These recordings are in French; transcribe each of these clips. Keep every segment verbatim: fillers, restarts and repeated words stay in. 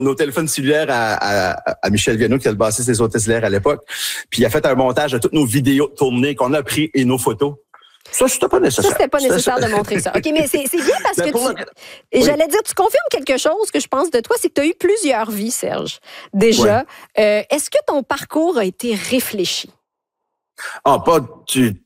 nos téléphones cellulaires à, à, à Michel Vienneau, qui a le bassiste des Hôtesses de l'air à l'époque. Puis il a fait un montage de toutes nos vidéos tournées qu'on a pris et nos photos. Ça, c'était pas nécessaire. Ça, c'était pas nécessaire de montrer ça. OK, mais c'est, c'est bien parce mais que tu... Le... Oui. J'allais dire, tu confirmes quelque chose que je pense de toi, c'est que tu as eu plusieurs vies, Serge, déjà. Oui. Euh, est-ce que ton parcours a été réfléchi? Ah, pas du...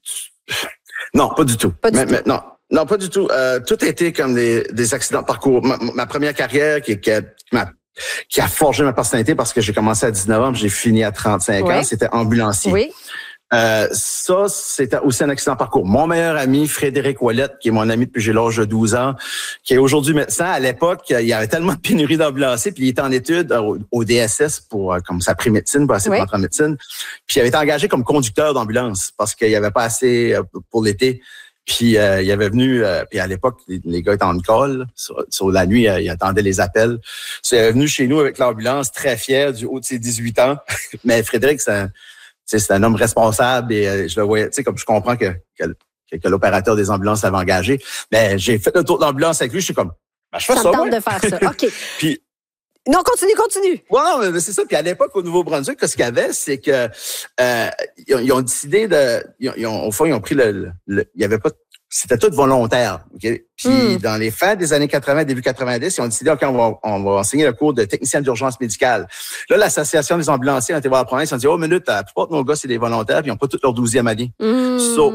Non, pas du tout. Pas du mais, tout. Mais, non. Non, pas du tout. Euh, tout a été comme des, des accidents de parcours. Ma, ma première carrière qui, qui, a, qui, a, qui a forgé ma personnalité parce que j'ai commencé à dix-neuf ans, j'ai fini à trente-cinq oui. ans, c'était ambulancier. Oui. Euh, ça, c'était aussi un accident de parcours. Mon meilleur ami, Frédéric Ouellette, qui est mon ami depuis j'ai l'âge de douze ans, qui est aujourd'hui médecin, à l'époque, il y avait tellement de pénurie d'ambulanciers, puis il était en études au, au D S S pour comme sa pré-médecine, pour essayer oui. de rentrer en médecine. Puis il avait été engagé comme conducteur d'ambulance parce qu'il n'y avait pas assez pour l'été. Puis euh, il avait venu, euh, puis à l'époque, les, les gars étaient en call. Sur, sur la nuit, euh, ils attendaient les appels. So, il est venu chez nous avec l'ambulance, très fier, du haut de ses dix-huit ans. Mais Frédéric, c'est un, c'est un homme responsable et euh, je le voyais, tu sais, comme je comprends que, que, que l'opérateur des ambulances l'avait engagé. Mais j'ai fait le tour d'ambulance avec lui, je suis comme, ben, je fais ça. Ça me tente de faire ça. OK. Puis, non, continue, continue. Ouais, non, mais c'est ça. Puis à l'époque, au Nouveau-Brunswick, ce qu'il y avait, c'est que euh, ils, ont, ils ont décidé de, ils ont, au fond, ils ont pris le, le, le il y avait pas, c'était tout volontaire. Okay? Puis mm. dans les fins des années quatre-vingts, début quatre-vingt-dix, ils ont décidé, OK, on va, on va enseigner le cours de technicien d'urgence médicale. Là, l'association des ambulanciers a été voir la province, ils ont dit, oh minute, la plupart de nos gars, c'est des volontaires, puis ils n'ont pas toute leur douzième année. Mm. So,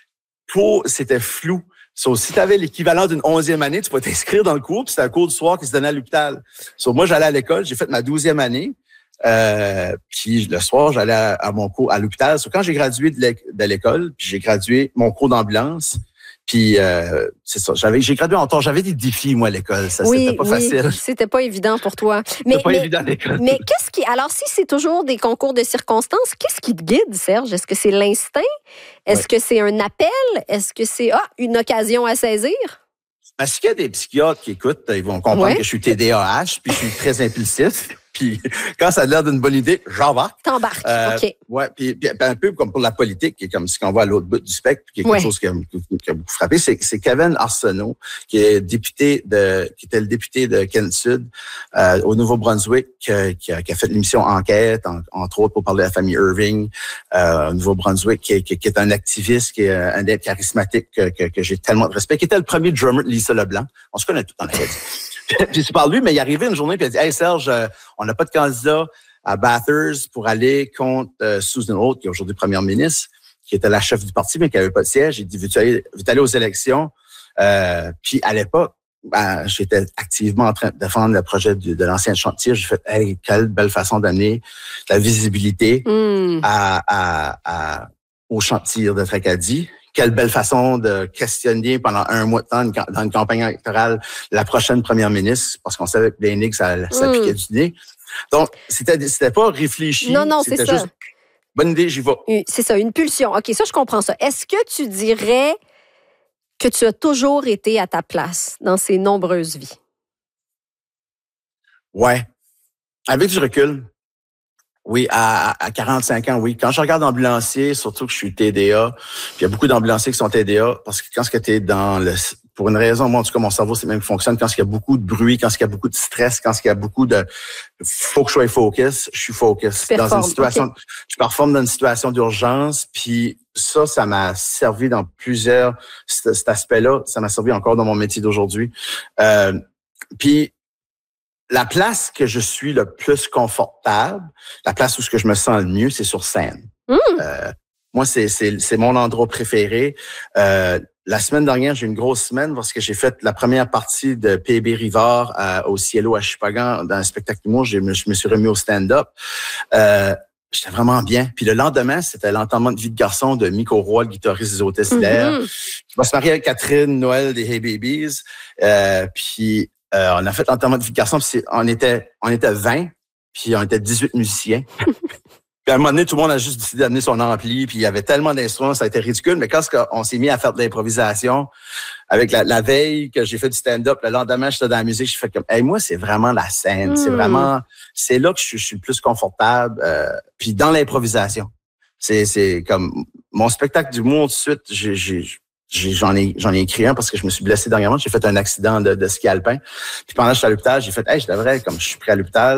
pour, c'était flou. So, si tu avais l'équivalent d'une onzième année, tu pouvais t'inscrire dans le cours, puis c'était un cours du soir qui se donnait à l'hôpital. So, moi, j'allais à l'école, j'ai fait ma douzième année, euh, puis le soir, j'allais à, à mon cours à l'hôpital. So, quand j'ai gradué de l'école, puis j'ai gradué mon cours d'ambulance, puis euh, c'est ça, j'avais, j'ai gradué en temps, j'avais des défis, moi, à l'école. Ça, oui, c'était pas oui, facile. C'était pas évident pour toi. Mais, c'était pas mais, évident à l'école. Mais qu'est-ce qui, alors si c'est toujours des concours de circonstances, qu'est-ce qui te guide, Serge? Est-ce que c'est l'instinct? Est-ce oui. que c'est un appel? Est-ce que c'est, ah, une occasion à saisir? Parce qu'il y a des psychiatres qui écoutent, ils vont comprendre ouais. que je suis T D A H, puis je suis très impulsif. Puis quand ça a l'air d'une bonne idée, j'embarque. T'embarques, euh, OK. Ouais, puis, puis un peu comme pour la politique, qui est comme si on va à l'autre bout du spectre, qui est quelque ouais. chose qui a, qui a beaucoup frappé, c'est, c'est Kevin Arsenault, qui est député de, qui était le député de Kent Sud euh, au Nouveau-Brunswick, qui a, qui a fait l'émission Enquête, en, entre autres pour parler de la famille Irving euh, au Nouveau-Brunswick, qui, qui, qui est un activiste, qui est un être charismatique que, que, que j'ai tellement de respect, qui était le premier drummer de Lisa Leblanc. On se connaît tout dans la tête. Puis c'est par lui, mais il est arrivé une journée puis il a dit « Hey Serge, euh, on n'a pas de candidat à Bathurst pour aller contre euh, Susan Holt, qui est aujourd'hui première ministre, qui était la chef du parti, mais qui n'avait pas de siège. Il dit « Veux-tu aller, veux-tu aller aux élections? Euh, » Puis à l'époque, ben, j'étais activement en train de défendre le projet de, de l'ancien chantier. J'ai fait « Hey, quelle belle façon d'amener la visibilité mm. à, à, à, au chantier de Tracadie. » Quelle belle façon de questionner pendant un mois de temps dans une campagne électorale la prochaine première ministre, parce qu'on savait que les N I C, ça, ça mm. piquait du nez. Donc, c'était, c'était pas réfléchi. Non, non, c'était c'est juste, ça. Bonne idée, j'y vais. C'est ça, une pulsion. OK, ça, je comprends ça. Est-ce que tu dirais que tu as toujours été à ta place dans ces nombreuses vies? Ouais. Avec du recul. Oui, à, à quarante-cinq ans, oui. Quand je regarde ambulancier, surtout que je suis T D A, puis il y a beaucoup d'ambulanciers qui sont T D A, parce que quand tu es dans le... Pour une raison, moi, en tout cas, mon cerveau, c'est même fonctionne quand il y a beaucoup de bruit, quand il y a beaucoup de stress, quand il y a beaucoup de... Faut que je sois focus, je suis focus. Performe, dans une situation... Okay. Je performe dans une situation d'urgence, puis ça, ça m'a servi dans plusieurs... Cet, cet aspect-là, ça m'a servi encore dans mon métier d'aujourd'hui. Euh, puis... La place que je suis le plus confortable, la place où ce que je me sens le mieux, c'est sur scène. Mm. Euh, moi, c'est, c'est, c'est mon endroit préféré. Euh, la semaine dernière, j'ai eu une grosse semaine parce que j'ai fait la première partie de P B Rivard à, au Cielo à Chupagan dans un spectacle d'humour. Je me, je me suis remis au stand-up. Euh, J'étais vraiment bien. Puis le lendemain, c'était l'enterrement de vie de garçon de Miko Roy, le guitariste des Hôtesses de l'air, mm-hmm. qui va se marier avec Catherine Noël des Hey Babies. Euh, puis Euh, on a fait l'enterrement de vie de garçon, puis on était, on était vingt, puis on était dix-huit musiciens. Puis à un moment donné, tout le monde a juste décidé d'amener son ampli, puis il y avait tellement d'instruments, ça a été ridicule. Mais quand on s'est mis à faire de l'improvisation, avec la, la veille que j'ai fait du stand-up, le lendemain, j'étais dans la musique, je fais comme, hey, moi, c'est vraiment la scène. Mm. C'est vraiment, c'est là que je suis, je suis le plus confortable. Euh, puis dans l'improvisation, c'est, c'est comme mon spectacle d'humour, tout de suite, j'ai, j'ai J'ai, j'en ai, j'en ai écrit un parce que je me suis blessé dernièrement. J'ai fait un accident de, de ski alpin. Puis pendant que j'étais à l'hôpital, j'ai fait, hey, je devrais, comme je suis prêt à l'hôpital,